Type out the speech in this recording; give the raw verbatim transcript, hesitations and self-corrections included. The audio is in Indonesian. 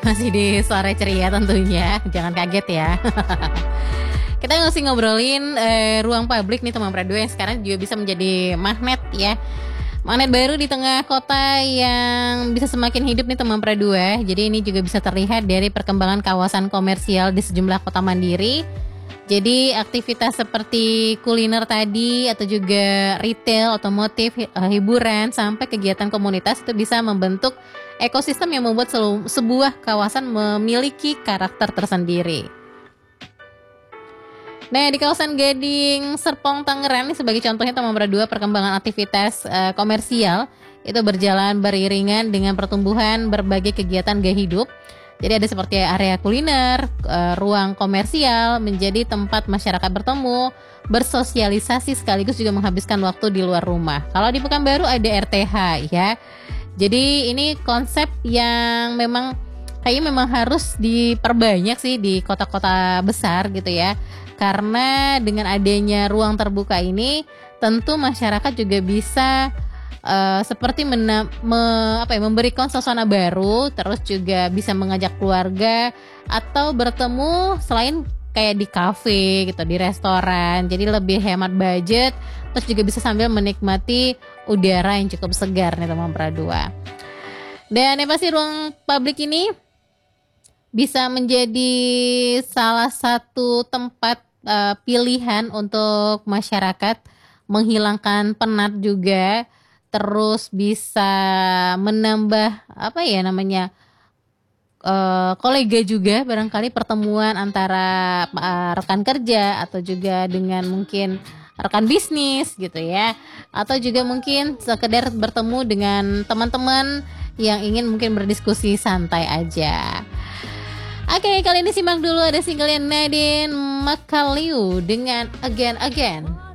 Masih di sore ceria tentunya, jangan kaget ya. Kita masih ngobrolin eh, ruang publik nih teman Pradu yang sekarang juga bisa menjadi magnet ya. Magnet baru di tengah kota yang bisa semakin hidup nih teman Pradu ya. Jadi ini juga bisa terlihat dari perkembangan kawasan komersial di sejumlah kota mandiri. Jadi aktivitas seperti kuliner tadi atau juga retail, otomotif, hiburan sampai kegiatan komunitas itu bisa membentuk ekosistem yang membuat selu- sebuah kawasan memiliki karakter tersendiri. Nah, di kawasan Gading Serpong Tangerang ini sebagai contohnya teman berdua perkembangan aktivitas uh, komersial itu berjalan beriringan dengan pertumbuhan berbagai kegiatan gaya hidup. Jadi ada seperti area kuliner, uh, ruang komersial menjadi tempat masyarakat bertemu, bersosialisasi sekaligus juga menghabiskan waktu di luar rumah. Kalau di Pekanbaru ada R T H ya. Jadi ini konsep yang memang kayaknya memang harus diperbanyak sih di kota-kota besar gitu ya. Karena dengan adanya ruang terbuka ini tentu masyarakat juga bisa uh, seperti mena- me- apa ya, memberikan suasana baru, terus juga bisa mengajak keluarga atau bertemu selain kayak di kafe gitu, di restoran. Jadi lebih hemat budget, terus juga bisa sambil menikmati udara yang cukup segar nih teman Pradua. Dan yang pasti ruang publik ini bisa menjadi salah satu tempat uh, pilihan untuk masyarakat menghilangkan penat juga, terus bisa menambah apa ya namanya uh, kolega juga, barangkali pertemuan antara uh, rekan kerja atau juga dengan mungkin rekan bisnis gitu ya, atau juga mungkin sekedar bertemu dengan teman-teman yang ingin mungkin berdiskusi santai aja. Oke, kali ini simak dulu ada singlenya Nadine Makalu dengan Again Again.